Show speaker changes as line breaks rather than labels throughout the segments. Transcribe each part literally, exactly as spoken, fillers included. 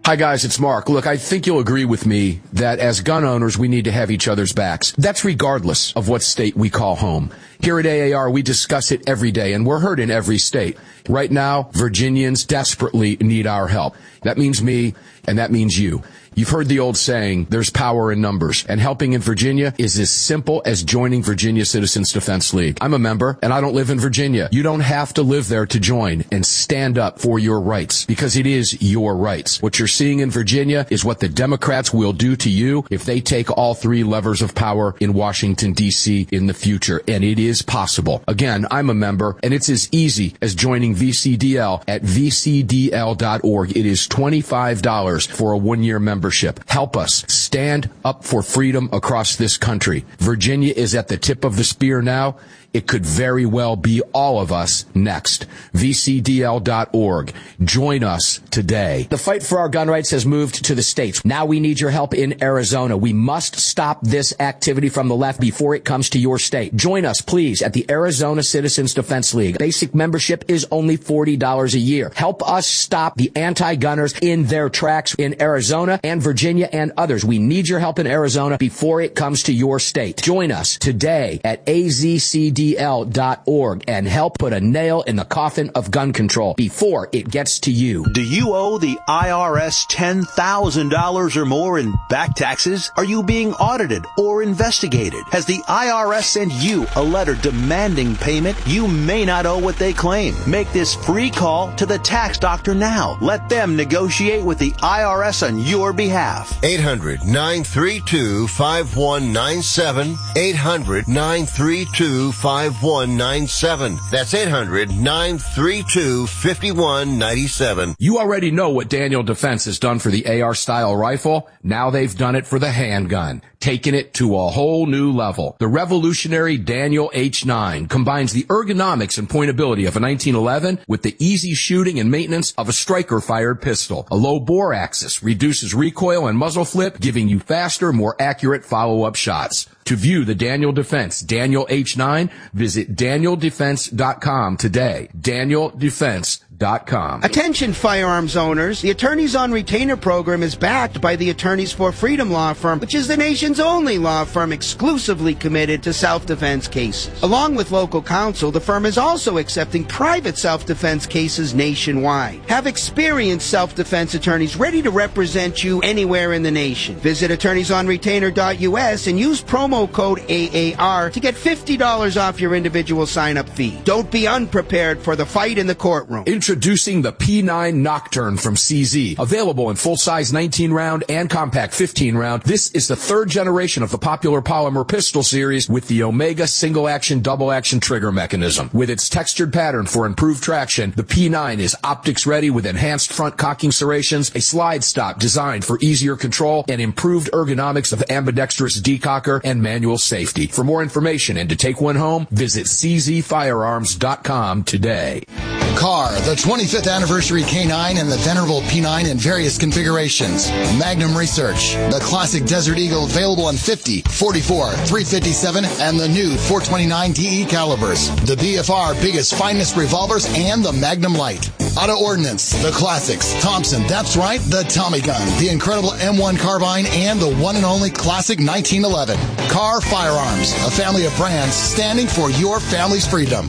Hi, guys, it's Mark. Look, I think you'll agree with me that as gun owners, we need to have each other's backs. That's regardless of what state we call home. Here at A A R, we discuss it every day, and we're heard in every state. Right now, Virginians desperately need our help. That means me, and that means you. You've heard the old saying, there's power in numbers, and helping in Virginia is as simple as joining Virginia Citizens Defense League. I'm a member, and I don't live in Virginia. You don't have to live there to join and stand up for your rights, because it is your rights. What you're seeing in Virginia is what the Democrats will do to you if they take all three levers of power in Washington, D C in the future, and it is possible. Again, I'm a member, and it's as easy as joining V C D L at v c d l dot org. It is twenty-five dollars for a one-year membership. Help us stand up for freedom across this country. Virginia is at the tip of the spear now. It could very well be all of us next. v c d l dot org. Join us today.
The fight for our gun rights has moved to the states. Now we need your help in Arizona. We must stop this activity from the left before it comes to your state. Join us, please, at the Arizona Citizens Defense League. Basic membership is only forty dollars a year. Help us stop the anti-gunners in their tracks in Arizona and Virginia and others. We need your help in Arizona before it comes to your state. Join us today at a z c d l dot org and help put a nail in the coffin of gun control before it gets to you.
Do you owe the I R S ten thousand dollars or more in back taxes? Are you being audited or investigated? Has the I R S sent you a letter demanding payment? You may not owe what they claim. Make this free call to the tax doctor now. Let them negotiate with the I R S on your behalf.
eight hundred nine three two five one nine seven. eight hundred nine three two five one nine seven. That's eight hundred nine three two five one nine seven.
You already know what Daniel Defense has done for the A R-style rifle. Now they've done it for the handgun, taking it to a whole new level. The revolutionary Daniel H nine combines the ergonomics and pointability of a nineteen eleven with the easy shooting and maintenance of a striker-fired pistol. A low bore axis reduces recoil and muzzle flip, giving you faster, more accurate follow-up shots. To view the Daniel Defense Daniel H nine, visit daniel defense dot com today. daniel defense dot com.
Attention firearms owners, the Attorneys on Retainer program is backed by the Attorneys for Freedom law firm, which is the nation's only law firm exclusively committed to self-defense cases. Along with local counsel, the firm is also accepting private self-defense cases nationwide. Have experienced self-defense attorneys ready to represent you anywhere in the nation. Visit attorneys on retainer dot u s and use promo code A A R to get fifty dollars off your individual sign-up fee. Don't be unprepared for the fight in the courtroom.
Introducing the P nine Nocturne from C Z. Available in full-size nineteen round and compact fifteen round, this is the third generation of the popular polymer pistol series with the Omega single-action, double-action trigger mechanism. With its textured pattern for improved traction, the P nine is optics-ready with enhanced front cocking serrations, a slide stop designed for easier control, and improved ergonomics of ambidextrous decocker and manual safety. For more information and to take one home, visit c z firearms dot com today.
Car, the twenty-fifth anniversary K nine and the venerable P nine in various configurations. Magnum Research, the classic Desert Eagle available in fifty, forty-four, three fifty-seven, and the new four twenty-nine D E calibers. The B F R biggest, finest revolvers and the Magnum Light. Auto Ordnance, the classics. Thompson, that's right, the Tommy gun, the incredible M one carbine, and the one and only classic nineteen eleven. Car Firearms, a family of brands standing for your family's freedom.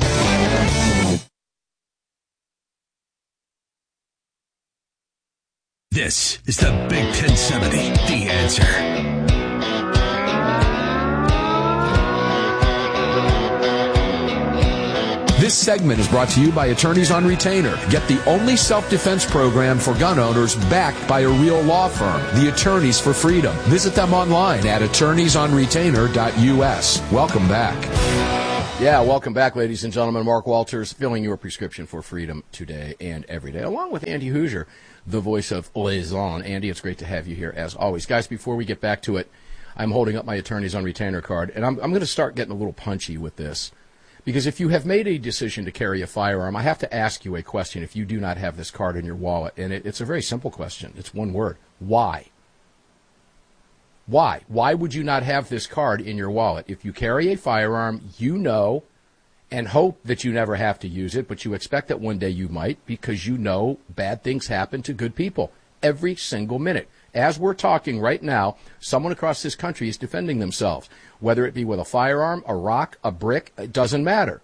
This is the Big ten seventy, The Answer.
This segment is brought to you by Attorneys on Retainer. Get the only self-defense program for gun owners backed by a real law firm, the Attorneys for Freedom. Visit them online at attorneys on retainer dot u s. Welcome back. Yeah, welcome back, ladies and gentlemen. Mark Walters, filling your prescription for freedom today and every day, along with Andy Hoosier, the voice of Liaison. Andy, it's great to have you here, as always. Guys, before we get back to it, I'm holding up my Attorneys on Retainer card, and I'm, I'm going to start getting a little punchy with this. Because if you have made a decision to carry a firearm, I have to ask you a question if you do not have this card in your wallet. And it, it's a very simple question. It's one word. Why? Why? Why would you not have this card in your wallet? If you carry a firearm, you know and hope that you never have to use it, but you expect that one day you might because you know bad things happen to good people. every single minute. As we're talking right now, someone across this country is defending themselves, whether it be with a firearm, a rock, a brick, it doesn't matter.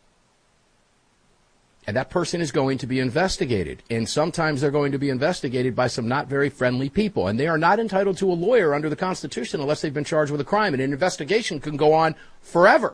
And that person is going to be investigated. And sometimes they're going to be investigated by some not very friendly people. And they are not entitled to a lawyer under the Constitution unless they've been charged with a crime. And an investigation can go on forever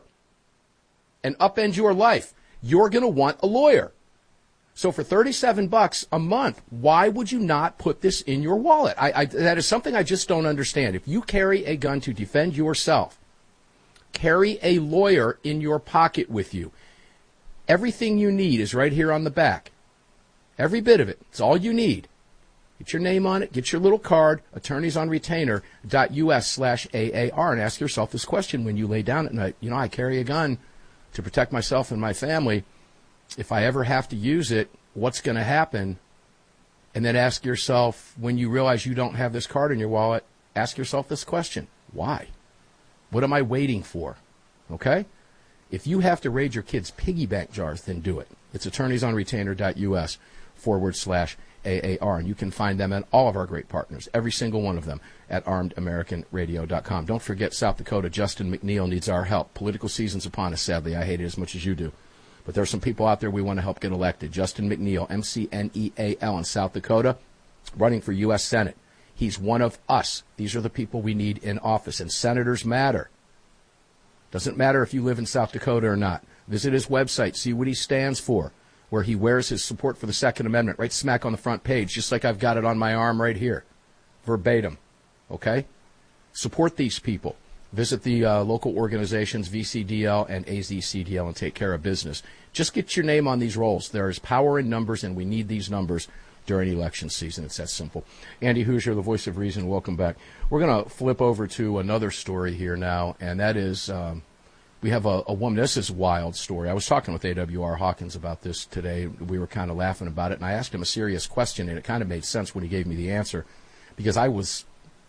and upend your life. You're going to want a lawyer. So for thirty-seven bucks a month, why would you not put this in your wallet? I, I, that is something I just don't understand. If you carry a gun to defend yourself, carry a lawyer in your pocket with you. Everything you need is right here on the back. Every bit of it. It's all you need. Get your name on it. Get your little card, attorneysonretainer.us slash AAR, and ask yourself this question when you lay down at night. You know, I carry a gun to protect myself and my family. If I ever have to use it, what's going to happen? And then ask yourself, when you realize you don't have this card in your wallet, ask yourself this question. Why? What am I waiting for? Okay? If you have to raid your kids' piggy bank jars, then do it. It's attorneysonretainer.us forward slash AAR. And you can find them and all of our great partners, every single one of them, at armed american radio dot com. Don't forget, South Dakota, Justin McNeil needs our help. Political season's upon us, sadly. I hate it as much as you do. But there are some people out there we want to help get elected. Justin McNeil, M C N E A L in South Dakota, running for U S Senate. He's one of us. These are the people we need in office. And senators matter. Doesn't matter if you live in South Dakota or not. Visit his website, see what he stands for, where he wears his support for the Second Amendment right smack on the front page, just like I've got it on my arm right here, verbatim. Okay? Support these people. Visit the uh, local organizations, V C D L and A Z C D L, and take care of business. Just get your name on these rolls. There is power in numbers, and we need these numbers during election season. It's that simple. Andy Hoosier, the voice of reason, welcome back. We're going to flip over to another story here now, and that is um, we have a, a woman. This is a wild story. I was talking with A W R Hawkins about this today. We were kind of laughing about it, and I asked him a serious question, and it kind of made sense when he gave me the answer, because I was,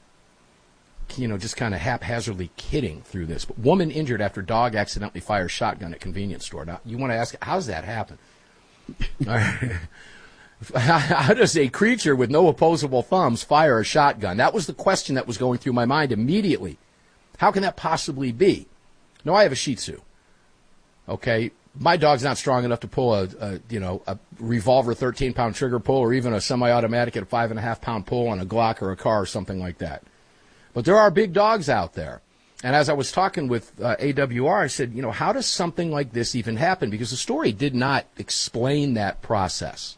you know, just kind of haphazardly kidding through this. But woman injured after dog accidentally fires shotgun at convenience store. Now, you want to ask, how's that happen? All right. How does a creature with no opposable thumbs fire a shotgun? That was the question that was going through my mind immediately. How can that possibly be? No, I have a Shih Tzu. Okay, my dog's not strong enough to pull a, a you know, a revolver thirteen pound trigger pull, or even a semi-automatic at a five and a half pound pull on a Glock or a car or something like that. But there are big dogs out there. And as I was talking with uh, A W R, I said, you know, how does something like this even happen? Because the story did not explain that process.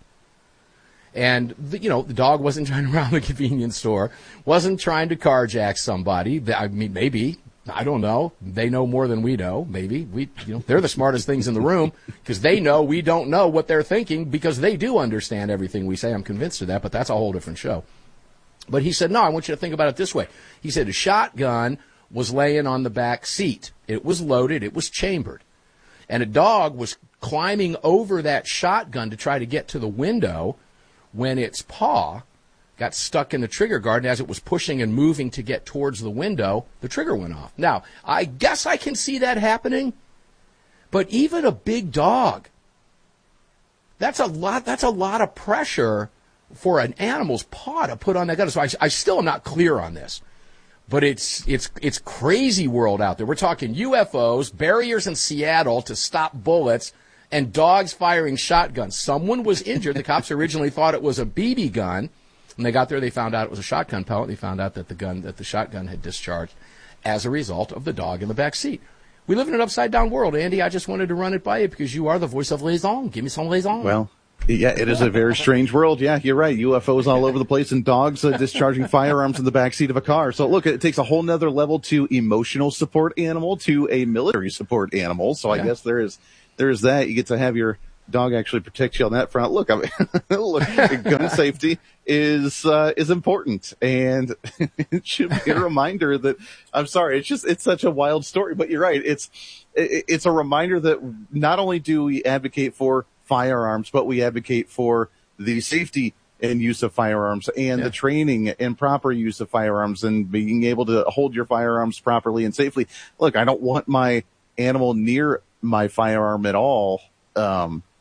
And, the, you know, the dog wasn't trying to rob a convenience store, wasn't trying to carjack somebody. I mean, maybe. I don't know. They know more than we know. Maybe. we, you know, they're the smartest things in the room because they know we don't know what they're thinking because they do understand everything we say. I'm convinced of that, but that's a whole different show. But he said, no, I want you to think about it this way. He said a shotgun was laying on the back seat. It was loaded. It was chambered. And a dog was climbing over that shotgun to try to get to the window when its paw got stuck in the trigger guard, and as it was pushing and moving to get towards the window, the trigger went off. Now, I guess I can see that happening, but even a big dog, that's a lot, that's a lot of pressure for an animal's paw to put on that gun. So I, I still am not clear on this, but it's, it's, it's crazy world out there. We're talking U F Os, barriers in Seattle to stop bullets, and dogs firing shotguns. Someone was injured. The cops originally thought it was a B B gun. When they got there, they found out it was a shotgun pellet. They found out that the gun, that the shotgun had discharged as a result of the dog in the back seat. We live in an upside-down world, Andy. I just wanted to run it by you because you are the voice of raison. Give me some raison.
Well, yeah, it is a very strange world. Yeah, you're right. U F Os all over the place and dogs uh, discharging firearms in the backseat of a car. So, look, it takes a whole nother level to emotional support animal to a military support animal. So yeah. I guess there is there is that. You get to have your dog actually protect you on that front. Look, I mean, look, gun safety is uh, is important, and it should be a reminder that. I'm sorry, it's just it's such a wild story, but you're right. It's it, it's a reminder that not only do we advocate for firearms, but we advocate for the safety and use of firearms and yeah. the training and proper use of firearms and being able to hold your firearms properly and safely. Look, I don't want my animal near my firearm at all. Um,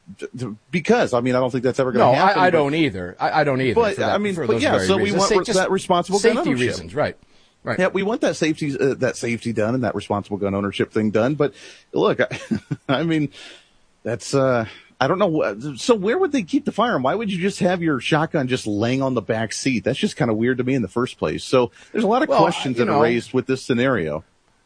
because, I mean, I don't think that's ever going to
no,
happen.
No, I, I don't either. I, I don't either.
But,
that,
I mean, but yeah, so we want Sa- that responsible gun ownership.
Safety reasons, right. Right.
Yeah, we want that safety, uh, that safety done and that responsible gun ownership thing done. But look, I, I mean, that's, uh, I don't know. So where would they keep the firearm? Why would you just have your shotgun just laying on the back seat? That's just kind of weird to me in the first place. So there's a lot of well, questions that know, are raised with this scenario.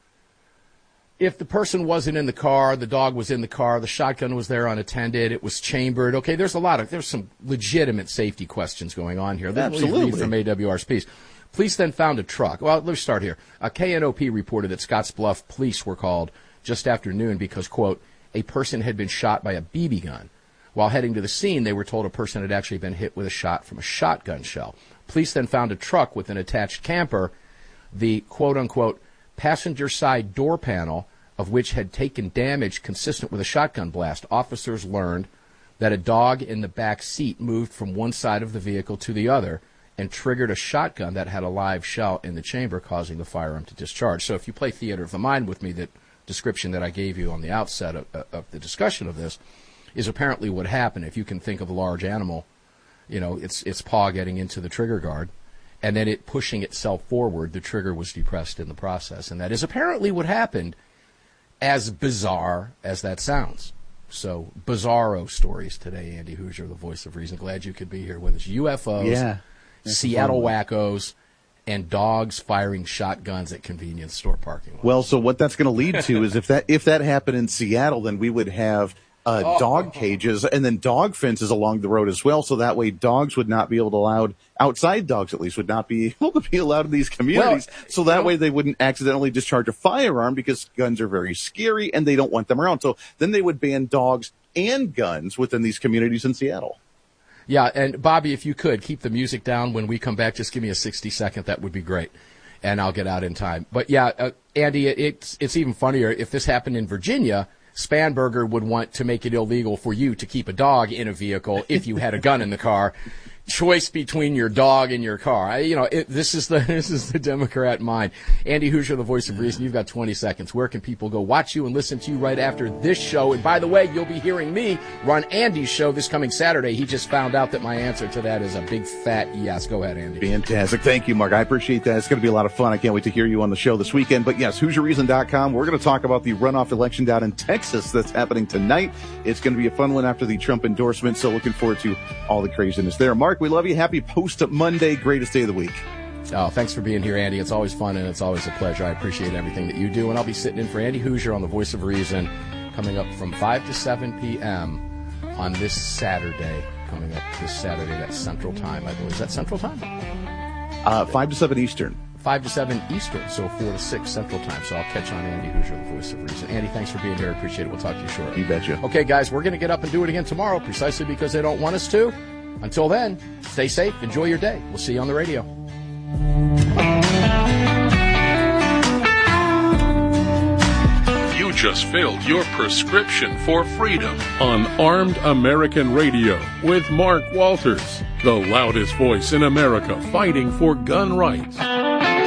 If the person wasn't in the car, the dog was in the car, the shotgun was there unattended, it was chambered. Okay, there's a lot of, there's some legitimate safety questions going on here. Let
Absolutely.
me read from A W R's piece. Police then found a truck. Well, let's start here. A K N O P reported that Scottsbluff police were called just after noon because, quote, a person had been shot by a B B gun. While heading to the scene, they were told a person had actually been hit with a shot from a shotgun shell. Police then found a truck with an attached camper, the quote-unquote passenger side door panel of which had taken damage consistent with a shotgun blast. Officers learned that a dog in the back seat moved from one side of the vehicle to the other and triggered a shotgun that had a live shell in the chamber, causing the firearm to discharge. So if you play theater of the mind with me, that description that I gave you on the outset of, of the discussion of this is apparently what happened. If you can think of a large animal, you know, its its paw getting into the trigger guard, and then it pushing itself forward, the trigger was depressed in the process. And that is apparently what happened, as bizarre as that sounds. So, bizarro stories today. Andy Hoosier, the voice of reason. Glad you could be here with us. U F Os.
Yeah.
Seattle wackos, and dogs firing shotguns at convenience store parking lots.
Well, so what that's going to lead to is if that if that happened in Seattle, then we would have uh, oh, dog cages and then dog fences along the road as well. So that way, dogs would not be able to allowed outside dogs at least would not be able to be allowed in these communities. Well, so that way, they wouldn't accidentally discharge a firearm because guns are very scary and they don't want them around. So then they would ban dogs and guns within these communities in Seattle.
Yeah, and Bobby, if you could, keep the music down when we come back. Just give me a sixty-second. That would be great, and I'll get out in time. But, yeah, uh, Andy, it's it's even funnier. If this happened in Virginia, Spanberger would want to make it illegal for you to keep a dog in a vehicle if you had a gun in the car. Choice between your dog and your car. I, you know, it, this is the this is the Democrat mind. Andy Hoosier, the voice of reason. You've got twenty seconds. Where can people go watch you and listen to you right after this show? And by the way, you'll be hearing me run Andy's show this coming Saturday. He just found out that my answer to that is a big fat yes. Go ahead, Andy.
Fantastic. Thank you, Mark. I appreciate that. It's going to be a lot of fun. I can't wait to hear you on the show this weekend. But yes, Hoosier Reason dot com. We're going to talk about the runoff election down in Texas that's happening tonight. It's going to be a fun one after the Trump endorsement. So looking forward to all the craziness there. Mark, we love you. Happy Post Monday. Greatest day of the week.
Oh, thanks for being here, Andy. It's always fun and it's always a pleasure. I appreciate everything that you do. And I'll be sitting in for Andy Hoosier on the Voice of Reason coming up from five to seven p.m. on this Saturday. Coming up this Saturday, that's Central Time, I believe. Is that Central Time?
Uh, five to seven Eastern.
five to seven Eastern, so four to six Central Time. So I'll catch on Andy Hoosier, the Voice of Reason. Andy, thanks for being here. I appreciate it. We'll talk to you shortly.
You betcha.
Okay, guys, we're going to get up and do it again tomorrow precisely because they don't want us to. Until then, stay safe. Enjoy your day. We'll see you on the radio.
You just filled your prescription for freedom on Armed American Radio with Mark Walters, the loudest voice in America fighting for gun rights.